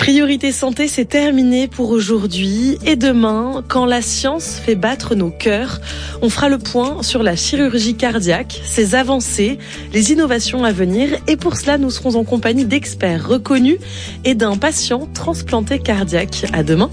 Priorité santé, c'est terminé pour aujourd'hui. Et demain, quand la science fait battre nos cœurs, on fera le point sur la chirurgie cardiaque, ses avancées, les innovations à venir. Et pour cela, nous serons en compagnie d'experts reconnus et d'un patient transplanté cardiaque. À demain.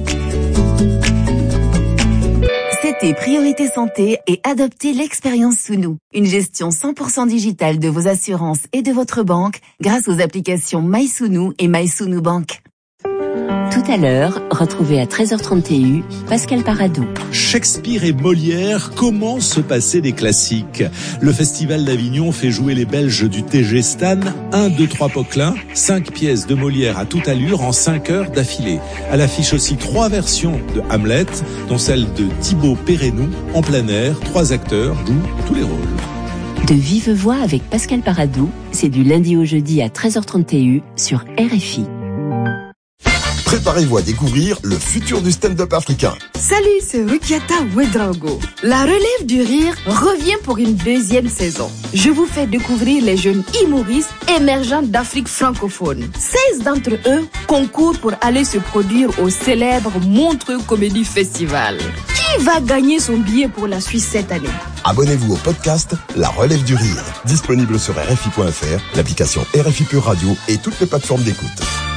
C'était Priorité Santé et adoptez l'expérience Sounou. Une gestion 100% digitale de vos assurances et de votre banque grâce aux applications MySounou et MySounou Bank. Tout à l'heure, retrouvez à 13h30 TU, Pascal Paradou. Shakespeare et Molière, comment se passer des classiques ? Le Festival d'Avignon fait jouer les Belges du TG Stan, 1, 2, 3 Poquelin, 5 pièces de Molière à toute allure en 5 heures d'affilée. À l'affiche aussi 3 versions de Hamlet, dont celle de Thibaut Perrenou, en plein air. 3 acteurs jouent tous les rôles. De vive voix avec Pascal Paradou, c'est du lundi au jeudi à 13h30 TU sur RFI. Préparez-vous à découvrir le futur du stand-up africain. Salut, c'est Rukiata Ouedraogo. La relève du rire revient pour une deuxième saison. Je vous fais découvrir les jeunes humoristes émergents d'Afrique francophone. 16 d'entre eux concourent pour aller se produire au célèbre Montreux Comedy Festival. Qui va gagner son billet pour la Suisse cette année ? Abonnez-vous au podcast La Relève du Rire, disponible sur RFI.fr, l'application RFI Pure Radio et toutes les plateformes d'écoute.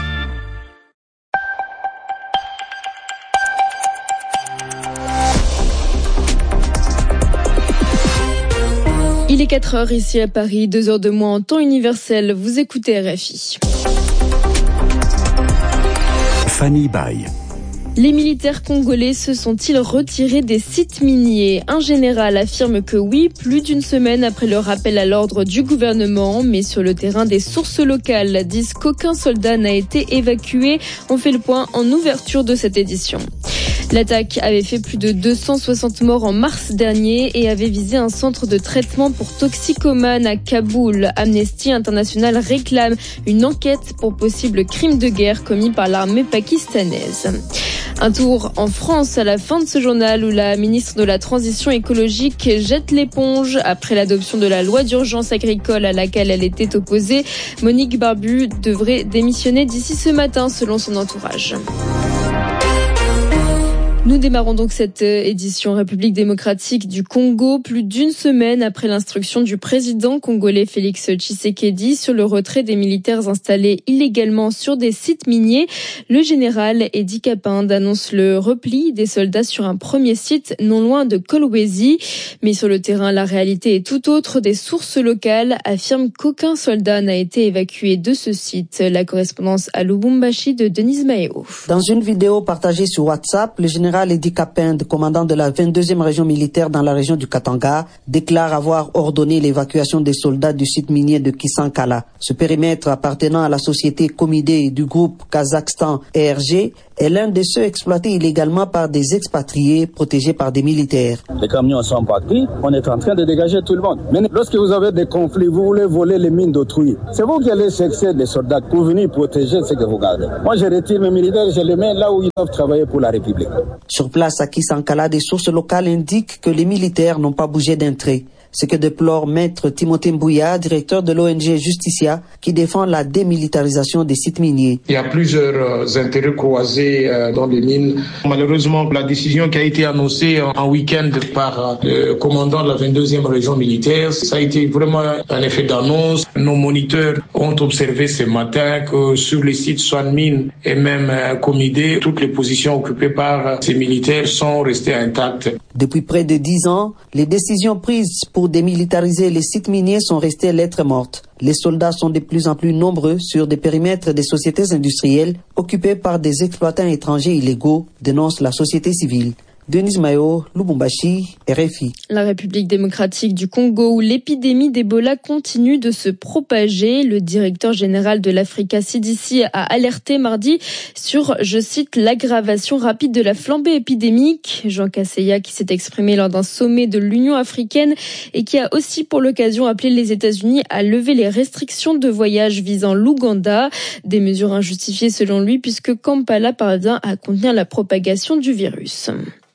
Il est 4h ici à Paris, 2h de moins en temps universel. Vous écoutez RFI. Fanny Baye. Les militaires congolais se sont-ils retirés des sites miniers ? Un général affirme que oui, plus d'une semaine après le rappel à l'ordre du gouvernement. Mais sur le terrain, des sources locales disent qu'aucun soldat n'a été évacué. On fait le point en ouverture de cette édition. L'attaque avait fait plus de 260 morts en mars dernier et avait visé un centre de traitement pour toxicomanes à Kaboul. Amnesty International réclame une enquête pour possible crime de guerre commis par l'armée pakistanaise. Un tour en France à la fin de ce journal où la ministre de la Transition écologique jette l'éponge après l'adoption de la loi d'urgence agricole à laquelle elle était opposée. Monique Barbu devrait démissionner d'ici ce matin selon son entourage. Nous démarrons donc cette édition République démocratique du Congo, plus d'une semaine après l'instruction du président congolais Félix Tshisekedi sur le retrait des militaires installés illégalement sur des sites miniers. Le général Edi Kapinde annonce le repli des soldats sur un premier site non loin de Kolwezi. Mais sur le terrain, la réalité est tout autre. Des sources locales affirment qu'aucun soldat n'a été évacué de ce site. La correspondance à Lubumbashi de Denise Maeo. Dans une vidéo partagée sur WhatsApp, le général Edi Kapinde, commandant de la 22e région militaire dans la région du Katanga, déclare avoir ordonné l'évacuation des soldats du site minier de Kisankala. Ce périmètre appartenant à la société Comidé du groupe Kazakhstan ERG est l'un de ceux exploités illégalement par des expatriés protégés par des militaires. Les camions sont partis, on est en train de dégager tout le monde. Mais lorsque vous avez des conflits, vous voulez voler les mines d'autrui. C'est vous qui allez chercher des soldats pour venir protéger ce que vous gardez. Moi, je retire mes militaires, je les mets là où ils doivent travailler pour la République. Sur place à Kisankala, des sources locales indiquent que les militaires n'ont pas bougé d'un trait. Ce que déplore Maître Timothée Mbouya, directeur de l'ONG Justicia, qui défend la démilitarisation des sites miniers. Il y a plusieurs intérêts croisés dans les mines. Malheureusement, la décision qui a été annoncée en week-end par le commandant de la 22e région militaire, ça a été vraiment un effet d'annonce. Nos moniteurs ont observé ce matin que sur les sites Swanmine et même Comidé, toutes les positions occupées par ces militaires sont restées intactes. Depuis près de 10 ans, les décisions prises pour démilitariser les sites miniers sont restées lettres mortes. Les soldats sont de plus en plus nombreux sur des périmètres des sociétés industrielles occupées par des exploitants étrangers illégaux, dénonce la société civile. Denise Mayo, Lubumbashi, RFI. La République démocratique du Congo où l'épidémie d'Ebola continue de se propager. Le directeur général de l'Africa CDC a alerté mardi sur, je cite, l'aggravation rapide de la flambée épidémique. Jean Kaseya qui s'est exprimé lors d'un sommet de l'Union africaine et qui a aussi pour l'occasion appelé les États-Unis à lever les restrictions de voyage visant l'Ouganda. Des mesures injustifiées selon lui puisque Kampala parvient à contenir la propagation du virus.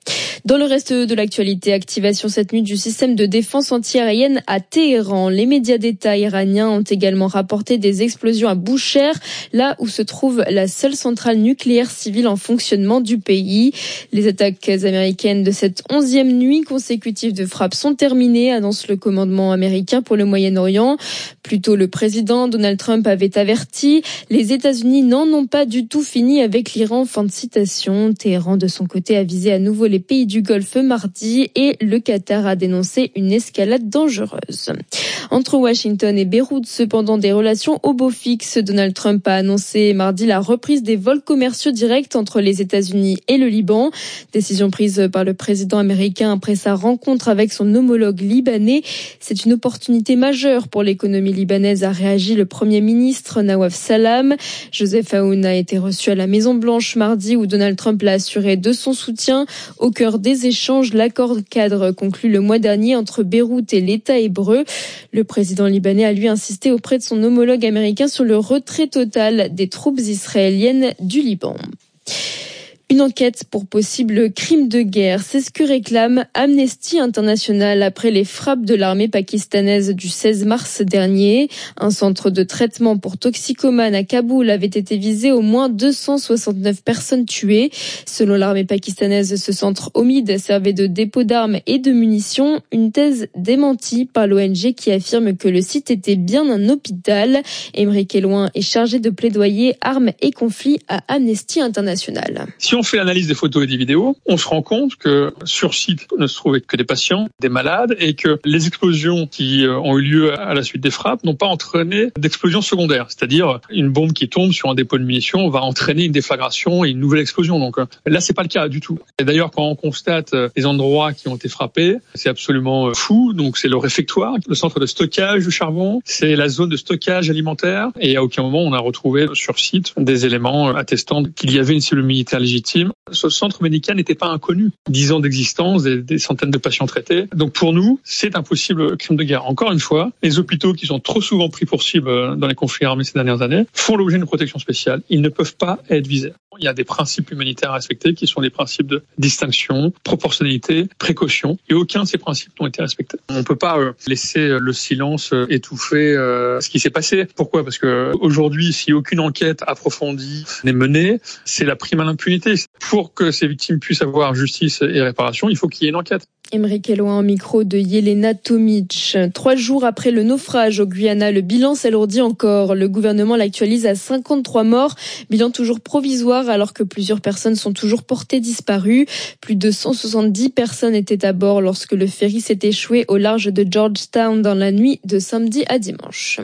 Dans le reste de l'actualité, activation cette nuit du système de défense antiaérienne à Téhéran. Les médias d'État iraniens ont également rapporté des explosions à Boucher, là où se trouve la seule centrale nucléaire civile en fonctionnement du pays. Les attaques américaines de cette 11e nuit consécutive de frappes sont terminées, annonce le commandement américain pour le Moyen-Orient. Plus tôt, le président Donald Trump avait averti, les États-Unis n'en ont pas du tout fini avec l'Iran. Fin de citation. Téhéran, de son côté, a visé à nouveau les pays du Golfe mardi et le Qatar a dénoncé une escalade dangereuse. Entre Washington et Beyrouth, cependant, des relations au beau fixe. Donald Trump a annoncé mardi la reprise des vols commerciaux directs entre les États-Unis et le Liban. Décision prise par le président américain après sa rencontre avec son homologue libanais. C'est une opportunité majeure pour l'économie libanaise, a réagi le Premier ministre Nawaf Salam. Joseph Aoun a été reçu à la Maison-Blanche mardi où Donald Trump l'a assuré de son soutien. Au cœur des échanges, l'accord cadre conclu le mois dernier entre Beyrouth et l'État hébreu. Le président libanais a lui insisté auprès de son homologue américain sur le retrait total des troupes israéliennes du Liban. Une enquête pour possible crime de guerre, c'est ce que réclame Amnesty International après les frappes de l'armée pakistanaise du 16 mars dernier. Un centre de traitement pour toxicomanes à Kaboul avait été visé, au moins 269 personnes tuées. Selon l'armée pakistanaise, ce centre homide servait de dépôt d'armes et de munitions, une thèse démentie par l'ONG qui affirme que le site était bien un hôpital. Émeric Elouin est chargé de plaidoyer armes et conflits à Amnesty International. Si on fait l'analyse des photos et des vidéos, on se rend compte que sur site ne se trouvaient que des patients, des malades, et que les explosions qui ont eu lieu à la suite des frappes n'ont pas entraîné d'explosion secondaire. C'est-à-dire, une bombe qui tombe sur un dépôt de munitions va entraîner une déflagration et une nouvelle explosion. Donc là, c'est pas le cas du tout. Et d'ailleurs, quand on constate les endroits qui ont été frappés, c'est absolument fou. Donc c'est le réfectoire, le centre de stockage du charbon, c'est la zone de stockage alimentaire. Et à aucun moment on a retrouvé sur site des éléments attestant qu'il y avait une cellule militaire légitime. Ce centre médical n'était pas inconnu. 10 ans d'existence, des centaines de patients traités. Donc pour nous, c'est un possible crime de guerre. Encore une fois, les hôpitaux qui sont trop souvent pris pour cible dans les conflits armés ces dernières années font l'objet d'une protection spéciale. Ils ne peuvent pas être visés. Il y a des principes humanitaires à respecter qui sont les principes de distinction, proportionnalité, précaution. Et aucun de ces principes n'ont été respectés. On ne peut pas laisser le silence étouffer ce qui s'est passé. Pourquoi ? Parce que aujourd'hui, si aucune enquête approfondie n'est menée, c'est la prime à l'impunité. Pour que ces victimes puissent avoir justice et réparation, il faut qu'il y ait une enquête. Émeric Elouin au micro de Yelena Tomic. 3 jours après le naufrage au Guyana, le bilan s'alourdit encore. Le gouvernement l'actualise à 53 morts. Bilan toujours provisoire alors que plusieurs personnes sont toujours portées disparues. Plus de 170 personnes étaient à bord lorsque le ferry s'est échoué au large de Georgetown dans la nuit de samedi à dimanche.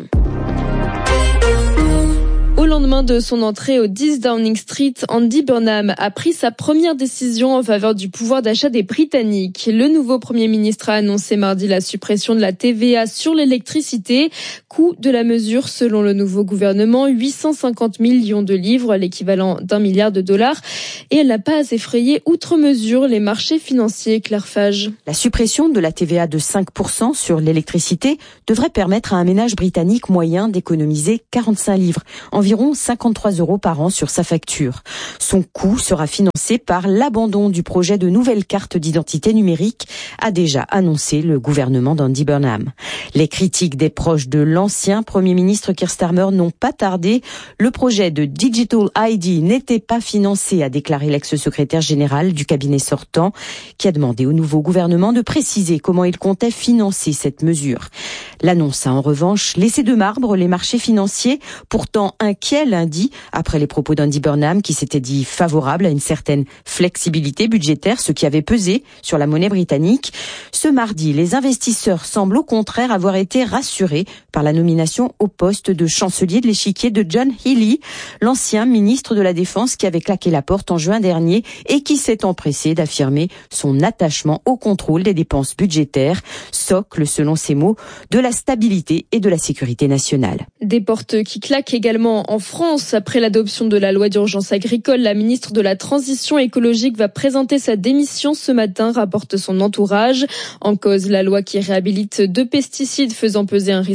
Au lendemain de son entrée au 10 Downing Street, Andy Burnham a pris sa première décision en faveur du pouvoir d'achat des Britanniques. Le nouveau Premier ministre a annoncé mardi la suppression de la TVA sur l'électricité. Coût de la mesure, selon le nouveau gouvernement, 850 millions de livres, l'équivalent d'1 milliard de dollars. Et elle n'a pas effrayé outre mesure les marchés financiers. Claire Fage. La suppression de la TVA de 5% sur l'électricité devrait permettre à un ménage britannique moyen d'économiser 45 livres, environ 53 € par an sur sa facture. Son coût sera financé par l'abandon du projet de nouvelle carte d'identité numérique, a déjà annoncé le gouvernement d'Andy Burnham. Les critiques des proches de l'ancien Premier ministre Keir Starmer n'ont pas tardé. Le projet de Digital ID n'était pas financé, a déclaré l'ex-secrétaire général du cabinet sortant, qui a demandé au nouveau gouvernement de préciser comment il comptait financer cette mesure. L'annonce a en revanche laissé de marbre les marchés financiers, pourtant inquiets lundi, après les propos d'Andy Burnham qui s'était dit favorable à une certaine flexibilité budgétaire, ce qui avait pesé sur la monnaie britannique. Ce mardi, les investisseurs semblent au contraire avoir été rassurés par la nomination au poste de chancelier de l'échiquier de John Healey, l'ancien ministre de la Défense qui avait claqué la porte en juin dernier et qui s'est empressé d'affirmer son attachement au contrôle des dépenses budgétaires, socle, selon ses mots, de la stabilité et de la sécurité nationale. Des portes qui claquent également en France. Après l'adoption de la loi d'urgence agricole, la ministre de la Transition écologique va présenter sa démission ce matin, rapporte son entourage. En cause, la loi qui réhabilite 2 pesticides faisant peser un risque sur la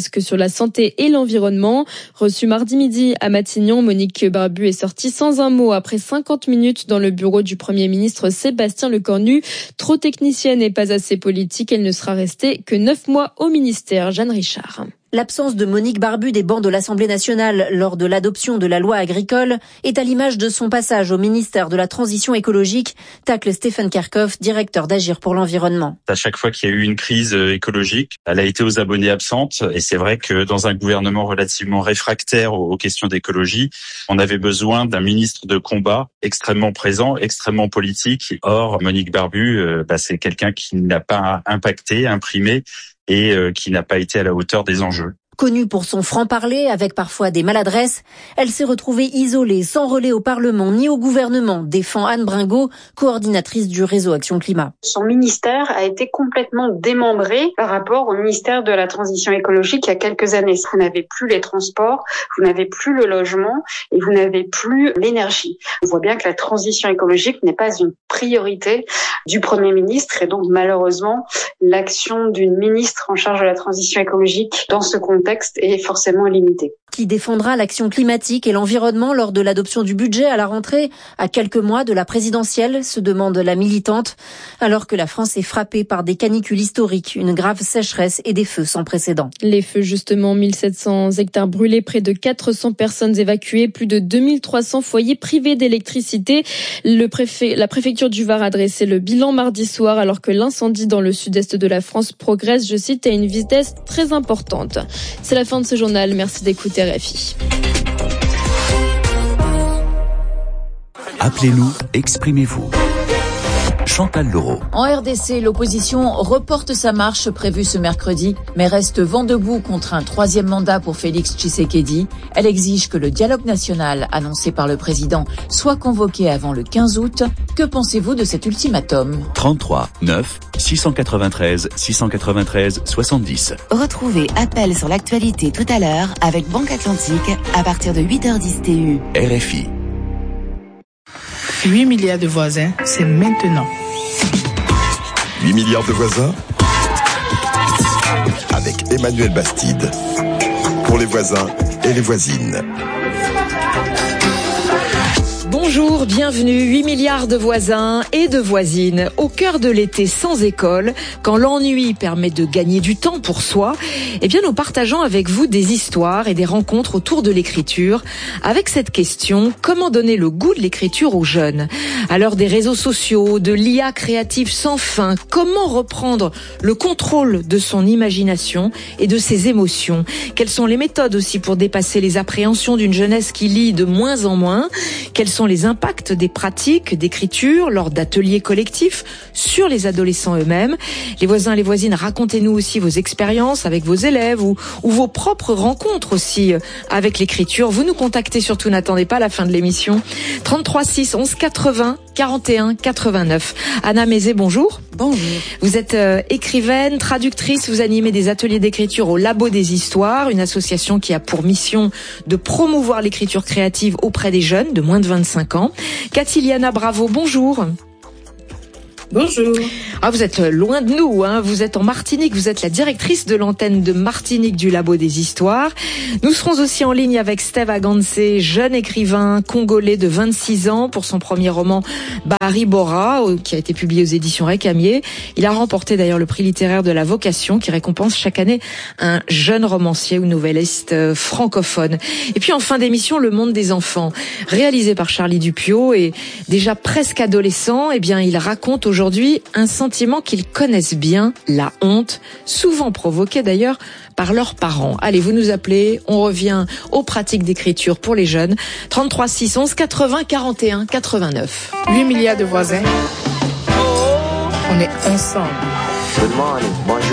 la santé et l'environnement. Reçue mardi midi à Matignon, Monique Barbu est sortie sans un mot après 50 minutes dans le bureau du Premier ministre Sébastien Lecornu. Trop technicienne et pas assez politique, elle ne sera restée que 9 mois au ministère. Jeanne Richard. L'absence de Monique Barbu des bancs de l'Assemblée nationale lors de l'adoption de la loi agricole est à l'image de son passage au ministère de la Transition écologique, tacle Stéphane Kerkhoff, directeur d'Agir pour l'environnement. À chaque fois qu'il y a eu une crise écologique, elle a été aux abonnés absente. Et c'est vrai que dans un gouvernement relativement réfractaire aux questions d'écologie, on avait besoin d'un ministre de combat extrêmement présent, extrêmement politique. Or, Monique Barbu, c'est quelqu'un qui n'a pas impacté, imprimé, et qui n'a pas été à la hauteur des enjeux. Connue pour son franc-parler, avec parfois des maladresses, elle s'est retrouvée isolée, sans relais au Parlement ni au gouvernement, défend Anne Bringot, coordinatrice du réseau Action Climat. Son ministère a été complètement démembré par rapport au ministère de la Transition écologique il y a quelques années. Vous n'avez plus les transports, vous n'avez plus le logement et vous n'avez plus l'énergie. On voit bien que la transition écologique n'est pas une priorité du Premier ministre et donc malheureusement l'action d'une ministre en charge de la transition écologique dans ce contexte est forcément limité. Qui défendra l'action climatique et l'environnement lors de l'adoption du budget à la rentrée, à quelques mois de la présidentielle, se demande la militante, alors que la France est frappée par des canicules historiques, une grave sécheresse et des feux sans précédent. Les feux, justement, 1700 hectares brûlés, près de 400 personnes évacuées, plus de 2300 foyers privés d'électricité. La préfecture du Var a dressé le bilan mardi soir, alors que l'incendie dans le sud-est de la France progresse, je cite, à une vitesse très importante. C'est la fin de ce journal. Merci d'écouter RFI. Appelez-nous, exprimez-vous. Chantal Leroux. En RDC, l'opposition reporte sa marche prévue ce mercredi, mais reste vent debout contre un 3e mandat pour Félix Tshisekedi. Elle exige que le dialogue national annoncé par le président soit convoqué avant le 15 août. Que pensez-vous de cet ultimatum ? 33 9 693 693 70. Retrouvez Appel sur l'actualité tout à l'heure avec Banque Atlantique à partir de 8h10 TU. RFI. 8 milliards de voisins, c'est maintenant. 8 milliards de voisins avec Emmanuel Bastide. Pour les voisins et les voisines. Bonjour, bienvenue, 8 milliards de voisins et de voisines. Au cœur de l'été sans école, quand l'ennui permet de gagner du temps pour soi, eh bien nous partageons avec vous des histoires et des rencontres autour de l'écriture. Avec cette question, comment donner le goût de l'écriture aux jeunes ? À l'heure des réseaux sociaux, de l'IA créative sans fin, comment reprendre le contrôle de son imagination et de ses émotions ? Quelles sont les méthodes aussi pour dépasser les appréhensions d'une jeunesse qui lit de moins en moins ? Quels sont les impacts des pratiques d'écriture lors d'ateliers collectifs sur les adolescents eux-mêmes. Les voisins, les voisines, racontez-nous aussi vos expériences avec vos élèves ou vos propres rencontres aussi avec l'écriture. Vous nous contactez, surtout n'attendez pas la fin de l'émission. 33 6 11 80 41 89. Anna Mézé, bonjour. Bonjour. Vous êtes écrivaine, traductrice, vous animez des ateliers d'écriture au Labo des Histoires, une association qui a pour mission de promouvoir l'écriture créative auprès des jeunes de moins de 25 ans. Cathyliana Bravo, bonjour. Bonjour. Ah, vous êtes loin de nous, hein. Vous êtes en Martinique, vous êtes la directrice de l'antenne de Martinique du Labo des Histoires. Nous serons aussi en ligne avec Steve Aganse, jeune écrivain congolais de 26 ans pour son premier roman Bahari Bora, qui a été publié aux éditions Récamier. Il a remporté d'ailleurs le prix littéraire de la Vocation qui récompense chaque année un jeune romancier ou novelliste francophone. Et puis en fin d'émission, Le Monde des enfants, réalisé par Charlie Dupiot et déjà presque adolescent, eh bien il raconte aujourd'hui un sentiment qu'ils connaissent bien, la honte, souvent provoquée d'ailleurs par leurs parents. Allez, vous nous appelez, on revient aux pratiques d'écriture pour les jeunes. 33 6 11 80 41 89. 8 milliards de voisins, on est ensemble. Good morning, bonjour.